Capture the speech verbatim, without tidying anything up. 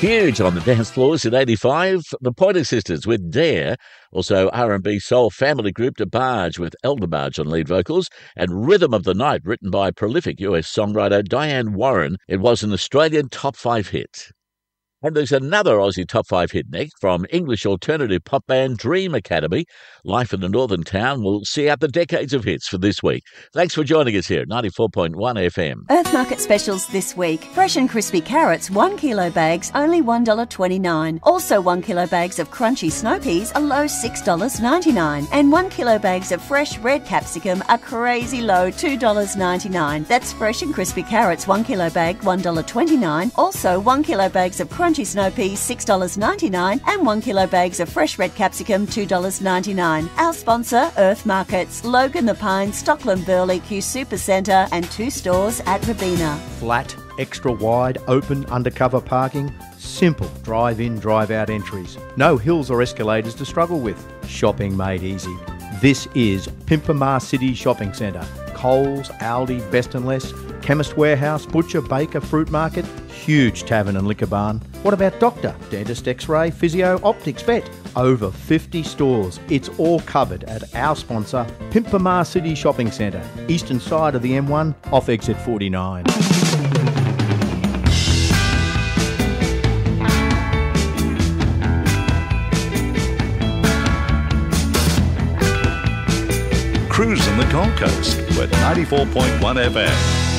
Huge on the dance floors in eighty-five. The Pointer Sisters with Dare. Also R and B soul family group DeBarge with Elder Barge on lead vocals. And Rhythm of the Night, written by prolific U S songwriter Diane Warren. It was an Australian top five hit. And there's another Aussie top five hit next from English alternative pop band Dream Academy. Life in the Northern Town will see out the decades of hits for this week. Thanks for joining us here at ninety-four point one F M. Earth Market specials this week. Fresh and crispy carrots, one kilo bags, only one dollar twenty-nine. Also one kilo bags of crunchy snow peas, a low six dollars ninety-nine. And one kilo bags of fresh red capsicum, a crazy low two dollars ninety-nine. That's fresh and crispy carrots, one kilo bag, one dollar twenty-nine. Also one kilo bags of crunchy snow peas, six dollars ninety-nine, and one kilo bags of fresh red capsicum, two dollars ninety-nine. Our sponsor, Earth Markets, Logan the Pines, Stockland Burley, Q Supercentre, and two stores at Rabina. Flat, extra wide, open, undercover parking. Simple drive-in, drive-out entries. No hills or escalators to struggle with. Shopping made easy. This is Pimpamar City Shopping Centre. Coles, Aldi, Best and Less, Chemist Warehouse, Butcher, Baker, Fruit Market, huge tavern and liquor barn. What about doctor, dentist, x-ray, physio, optics, vet? Over fifty stores. It's all covered at our sponsor, Pimpamar City Shopping Centre, eastern side of the M one, off exit forty-nine. Cruise on the Gold Coast with ninety-four point one F M.